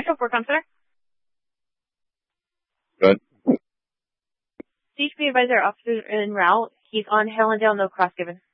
4 Counselor. Good. CHP advisor officer en route. He's on Helendale, no cross given.